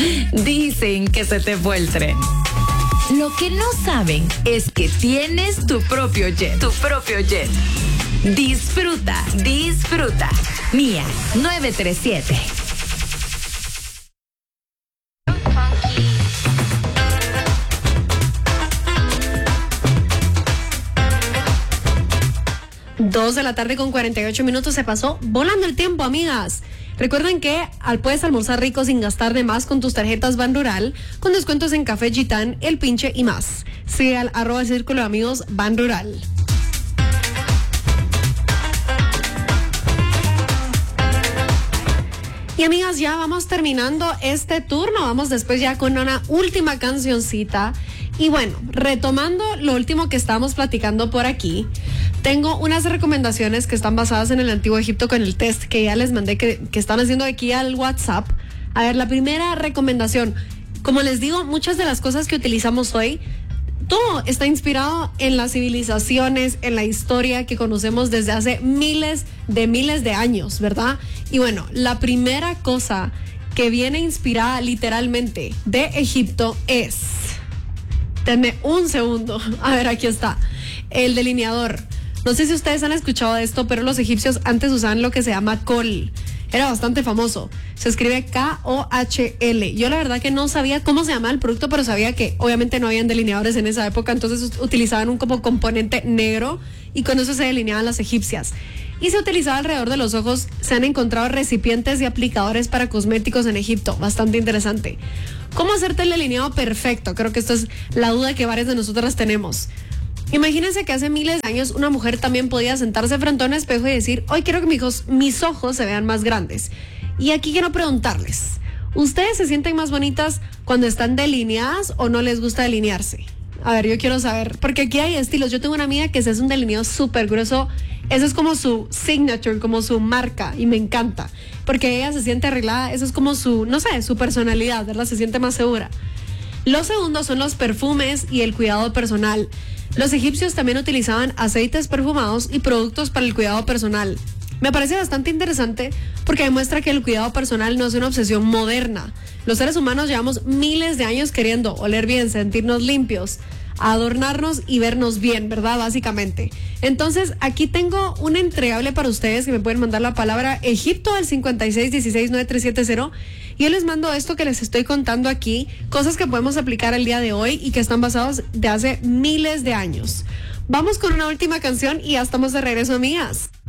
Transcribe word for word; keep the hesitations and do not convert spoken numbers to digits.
Dicen que se te fue el tren. Lo que no saben es que tienes tu propio jet. Tu propio jet. Disfruta, disfruta. Mía nueve tres siete. Dos de la tarde con cuarenta y ocho minutos. Se pasó volando el tiempo, amigas. Recuerden que al puedes almorzar rico sin gastar de más con tus tarjetas Ban Rural, con descuentos en Café Gitán, El Pinche y más. Siga al arroba círculo de amigos Ban Rural. Y amigas, ya vamos terminando este turno. Vamos después ya con una última cancioncita. Y bueno, retomando lo último que estábamos platicando por aquí, tengo unas recomendaciones que están basadas en el Antiguo Egipto con el test que ya les mandé, que, que están haciendo aquí al WhatsApp. A ver, la primera recomendación. Como les digo, muchas de las cosas que utilizamos hoy, todo está inspirado en las civilizaciones, en la historia que conocemos desde hace miles de miles de años, ¿verdad? Y bueno, la primera cosa que viene inspirada literalmente de Egipto es... Denme un segundo. A ver, aquí está. El delineador. No sé si ustedes han escuchado de esto, pero los egipcios antes usaban lo que se llama col. Era bastante famoso. Se escribe K O H L. Yo la verdad que no sabía cómo se llamaba el producto, pero sabía que obviamente no habían delineadores en esa época, entonces utilizaban un como componente negro y con eso se delineaban las egipcias. Y se utilizaba alrededor de los ojos. Se han encontrado recipientes y aplicadores para cosméticos en Egipto. Bastante interesante. ¿Cómo hacerte el delineado perfecto? Creo que esta es la duda que varias de nosotras tenemos. Imagínense que hace miles de años una mujer también podía sentarse frente a un espejo y decir, hoy quiero que mis ojos, mis ojos se vean más grandes. Y aquí quiero preguntarles, ¿ustedes se sienten más bonitas cuando están delineadas o no les gusta delinearse? A ver, yo quiero saber, porque aquí hay estilos. Yo tengo una amiga que se hace un delineado súper grueso. Eso es como su signature, como su marca, y me encanta, porque ella se siente arreglada. Eso es como su, no sé, su personalidad, ¿verdad? Se siente más segura. Los segundos son los perfumes y el cuidado personal. Los egipcios también utilizaban aceites perfumados y productos para el cuidado personal. Me parece bastante interesante porque demuestra que el cuidado personal no es una obsesión moderna. Los seres humanos llevamos miles de años queriendo oler bien, sentirnos limpios, adornarnos y vernos bien, ¿verdad? Básicamente. Entonces, aquí tengo un entregable para ustedes que me pueden mandar la palabra Egipto al cincuenta y seis dieciséis nueve tres siete cero. Y yo les mando esto que les estoy contando aquí, cosas que podemos aplicar el día de hoy y que están basados de hace miles de años. Vamos con una última canción y ya estamos de regreso, amigas.